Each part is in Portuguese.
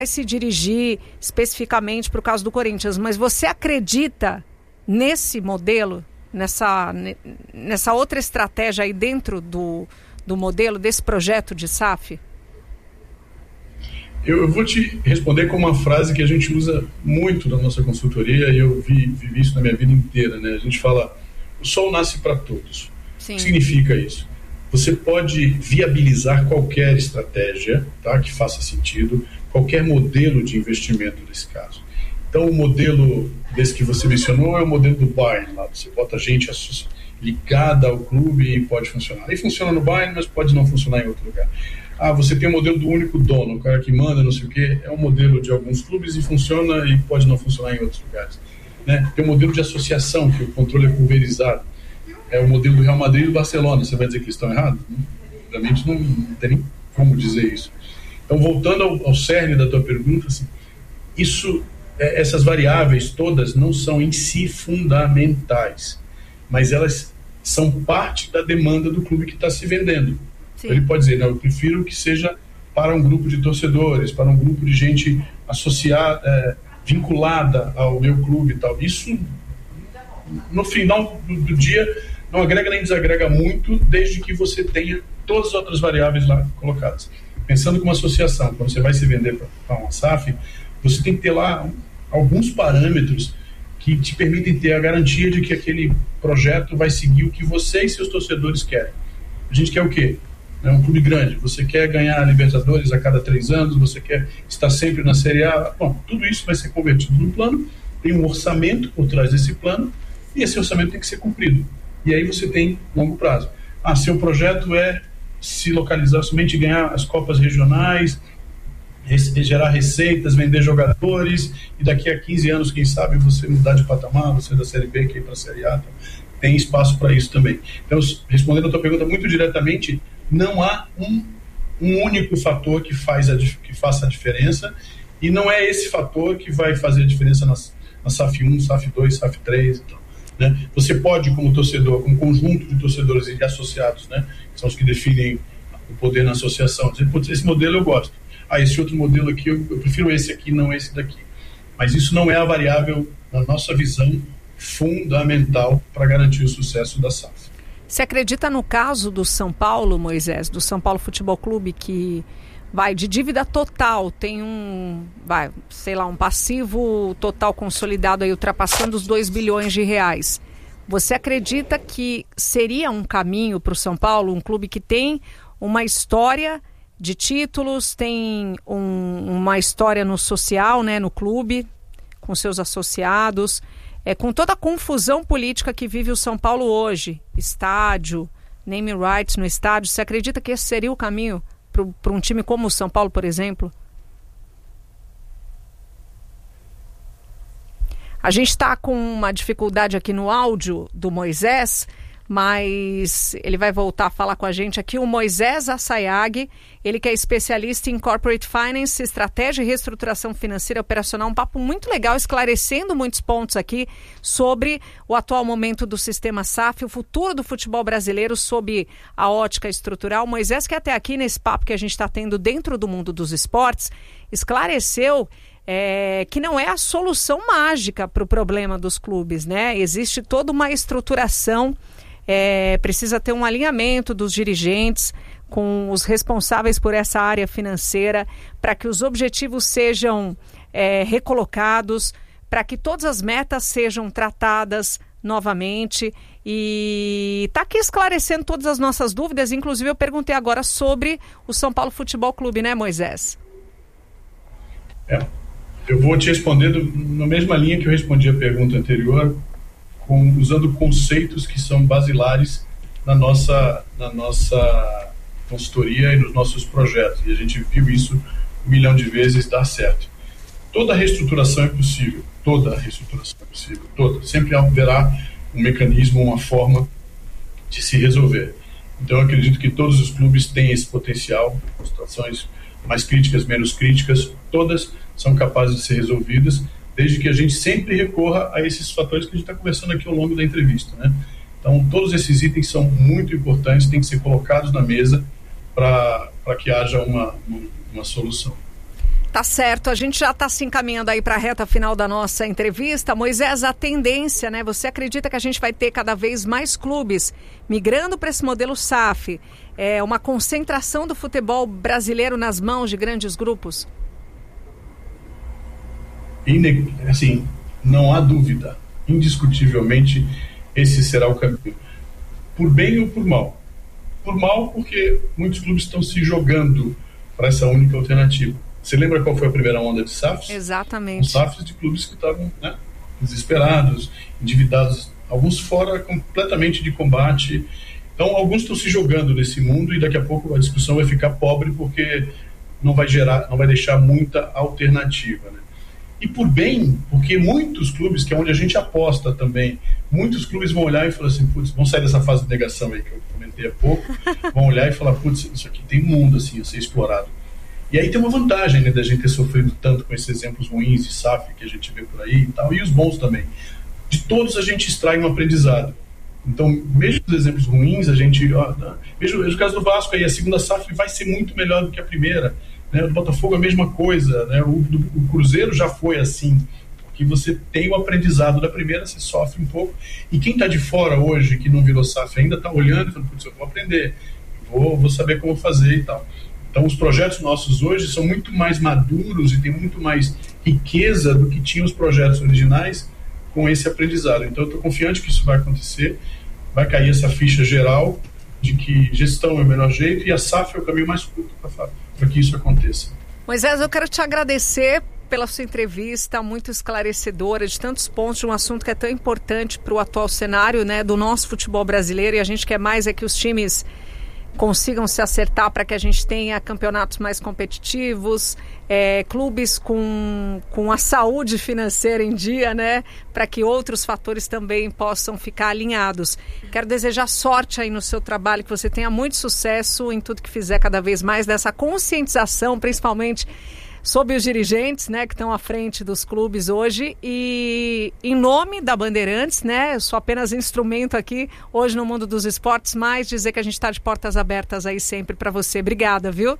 se dirigir especificamente para o caso do Corinthians, mas você acredita nesse modelo, nessa outra estratégia aí dentro do modelo, desse projeto de SAF? Eu vou te responder com uma frase que a gente usa muito na nossa consultoria, e eu vivi isso na minha vida inteira, né? A gente fala, o sol nasce para todos. Sim. O que significa isso? Você pode viabilizar qualquer estratégia, tá, que faça sentido, qualquer modelo de investimento nesse caso. Então, o modelo desse que você mencionou é o modelo do Bayern, lá você bota gente ligada ao clube e pode funcionar. Aí funciona no Bayern, mas pode não funcionar em outro lugar. Você tem o modelo do único dono, o cara que manda, não sei o quê, é um modelo de alguns clubes e funciona e pode não funcionar em outros lugares, né? Tem o modelo de associação, que o controle é pulverizado. É o modelo do Real Madrid e do Barcelona. Você vai dizer que eles estão errados? Realmente não tem nem como dizer isso. Então, voltando ao cerne da tua pergunta, assim, essas variáveis todas não são em si fundamentais, mas elas são parte da demanda do clube que está se vendendo. Então, ele pode dizer, não, eu prefiro que seja para um grupo de torcedores, para um grupo de gente associada, vinculada ao meu clube e tal. Isso, no final do dia, não agrega nem desagrega muito, desde que você tenha todas as outras variáveis lá colocadas. Pensando como associação, quando você vai se vender para uma SAF, você tem que ter lá alguns parâmetros que te permitem ter a garantia de que aquele projeto vai seguir o que você e seus torcedores querem. A gente quer o quê? É um clube grande, você quer ganhar a Libertadores a cada 3 anos, você quer estar sempre na Série A. Bom, tudo isso vai ser convertido num plano, tem um orçamento por trás desse plano, e esse orçamento tem que ser cumprido. E aí você tem longo prazo. Seu projeto é se localizar somente em ganhar as Copas regionais, gerar receitas, vender jogadores, e daqui a 15 anos, quem sabe, você mudar de patamar, você da Série B, que ir para a Série A. Então, tem espaço para isso também. Então, respondendo a tua pergunta muito diretamente, não há um único fator que faça a diferença, e não é esse fator que vai fazer a diferença na SAF 1, SAF 2, SAF 3, então, né? Você pode, como torcedor, como conjunto de torcedores e associados, né, que são os que definem o poder na associação, dizer, putz, esse modelo eu gosto, esse outro modelo aqui, eu prefiro esse aqui, não esse daqui. Mas isso não é a variável, na nossa visão, fundamental para garantir o sucesso da SAF. Você acredita no caso do São Paulo, Moisés, do São Paulo Futebol Clube, que vai de dívida total, tem um passivo total consolidado aí, ultrapassando os 2 bilhões de reais. Você acredita que seria um caminho para o São Paulo, um clube que tem uma história de títulos, tem uma história no social, né, no clube, com seus associados, com toda a confusão política que vive o São Paulo hoje, estádio, name rights no estádio, você acredita que esse seria o caminho para um time como o São Paulo, por exemplo? A gente está com uma dificuldade aqui no áudio do Moisés, mas ele vai voltar a falar com a gente aqui, o Moisés Assayag, ele que é especialista em Corporate Finance, Estratégia e Reestruturação Financeira e Operacional, um papo muito legal, esclarecendo muitos pontos aqui sobre o atual momento do sistema SAF, o futuro do futebol brasileiro sob a ótica estrutural. Moisés, que até aqui nesse papo que a gente está tendo dentro do mundo dos esportes, esclareceu que não é a solução mágica para o problema dos clubes, né? Existe toda uma estruturação, precisa ter um alinhamento dos dirigentes com os responsáveis por essa área financeira para que os objetivos sejam recolocados, para que todas as metas sejam tratadas novamente, e está aqui esclarecendo todas as nossas dúvidas. Inclusive eu perguntei agora sobre o São Paulo Futebol Clube, né, Moisés? Eu vou te responder na mesma linha que eu respondi a pergunta anterior, usando conceitos que são basilares na nossa consultoria e nos nossos projetos, e a gente viu isso 1 milhão de vezes dar certo. Toda reestruturação é possível, sempre haverá um mecanismo, uma forma de se resolver. Então eu acredito que todos os clubes têm esse potencial, situações mais críticas, menos críticas, todas são capazes de ser resolvidas, desde que a gente sempre recorra a esses fatores que a gente está conversando aqui ao longo da entrevista, né? Então, todos esses itens são muito importantes, têm que ser colocados na mesa para que haja uma solução. Tá certo, a gente já está se encaminhando aí para a reta final da nossa entrevista. Moisés, a tendência, né? Você acredita que a gente vai ter cada vez mais clubes migrando para esse modelo SAF? É uma concentração do futebol brasileiro nas mãos de grandes grupos? Assim, não há dúvida. Indiscutivelmente, esse será o caminho. Por bem ou por mal? Por mal, porque muitos clubes estão se jogando para essa única alternativa. Você lembra qual foi a primeira onda de SAFs? Exatamente. Os SAFs de clubes que estavam, né, desesperados, endividados, alguns fora completamente de combate. Então, alguns estão se jogando nesse mundo e daqui a pouco a discussão vai ficar pobre porque não vai deixar muita alternativa, né? E por bem, porque muitos clubes, que é onde a gente aposta também, muitos clubes vão olhar e falar assim, putz, vão sair dessa fase de negação aí que eu comentei há pouco, vão olhar e falar, putz, isso aqui tem mundo assim a ser explorado. E aí tem uma vantagem, né, da gente ter sofrido tanto com esses exemplos ruins de SAF que a gente vê por aí e tal, e os bons também. De todos a gente extrai um aprendizado. Então, mesmo os exemplos ruins, a gente... veja o caso do Vasco aí, a segunda SAF vai ser muito melhor do que a primeira. Né? O Botafogo a mesma coisa, né? O Cruzeiro já foi assim, porque você tem o aprendizado da primeira, você sofre um pouco. E quem está de fora hoje, que não virou SAF ainda, está olhando e falando, putz, eu vou aprender, vou saber como fazer e tal. Então, os projetos nossos hoje são muito mais maduros e tem muito mais riqueza do que tinham os projetos originais com esse aprendizado. Então, eu estou confiante que isso vai acontecer, vai cair essa ficha geral de que gestão é o melhor jeito e a SAF é o caminho mais curto para que isso aconteça. Moisés, eu quero te agradecer pela sua entrevista, muito esclarecedora, de tantos pontos, de um assunto que é tão importante para o atual cenário, né, do nosso futebol brasileiro, e a gente quer mais é que os times consigam se acertar para que a gente tenha campeonatos mais competitivos, clubes com a saúde financeira em dia, né, para que outros fatores também possam ficar alinhados. Quero desejar sorte aí no seu trabalho, que você tenha muito sucesso em tudo que fizer cada vez mais dessa conscientização, principalmente sobre os dirigentes, né, que estão à frente dos clubes hoje, e em nome da Bandeirantes, né, eu sou apenas instrumento aqui hoje no mundo dos esportes, mas dizer que a gente está de portas abertas aí sempre para você. Obrigada, viu?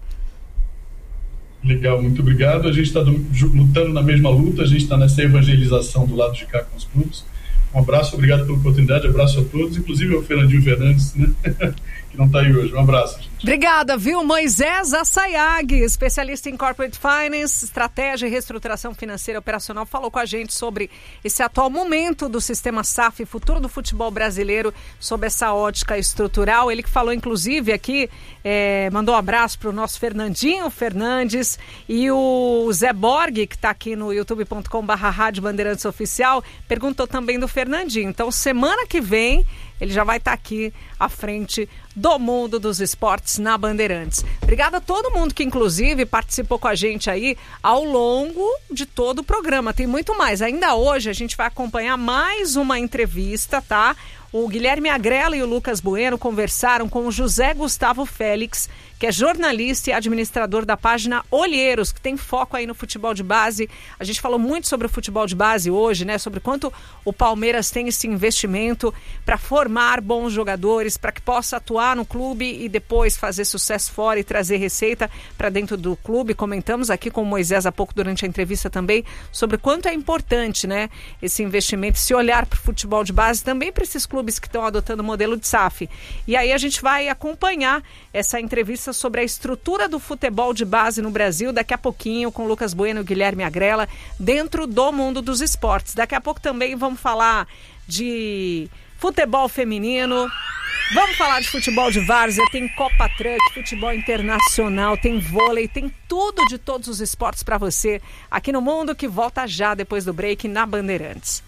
Legal, muito obrigado. A gente está lutando na mesma luta, a gente está nessa evangelização do lado de cá com os clubes. Um abraço, obrigado pela oportunidade, abraço a todos, inclusive ao Fernandinho Fernandes, né, que não está aí hoje. Um abraço, gente. Obrigada, viu? Moisés Assayag, especialista em Corporate Finance, estratégia e reestruturação financeira operacional, falou com a gente sobre esse atual momento do sistema SAF, futuro do futebol brasileiro, sob essa ótica estrutural. Ele que falou, inclusive, aqui, mandou um abraço para o nosso Fernandinho Fernandes e o Zé Borg, que está aqui no youtube.com/Rádio Bandeirantes Oficial, perguntou também do Fernandinho. Então, semana que vem, ele já vai estar aqui à frente do mundo dos esportes na Bandeirantes. Obrigada a todo mundo que, inclusive, participou com a gente aí ao longo de todo o programa. Tem muito mais. Ainda hoje a gente vai acompanhar mais uma entrevista, tá? O Guilherme Agrela e o Lucas Bueno conversaram com o José Gustavo Félix, que é jornalista e administrador da página Olheiros, que tem foco aí no futebol de base. A gente falou muito sobre o futebol de base hoje, né? Sobre quanto o Palmeiras tem esse investimento para formar bons jogadores, para que possa atuar no clube e depois fazer sucesso fora e trazer receita para dentro do clube. Comentamos aqui com o Moisés há pouco durante a entrevista também sobre quanto é importante, né, esse investimento, se olhar para o futebol de base também para esses clubes que estão adotando o modelo de SAF. E aí a gente vai acompanhar essa entrevista sobre a estrutura do futebol de base no Brasil daqui a pouquinho com o Lucas Bueno e o Guilherme Agrela dentro do mundo dos esportes. Daqui a pouco também vamos falar de futebol feminino, vamos falar de futebol de várzea, tem Copa Truck, futebol internacional, tem vôlei, tem tudo de todos os esportes para você aqui no Mundo, que volta já depois do break na Bandeirantes.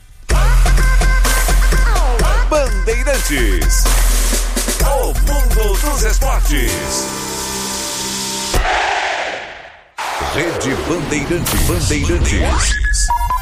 Bandeirantes, o mundo dos esportes. Rede Bandeirantes.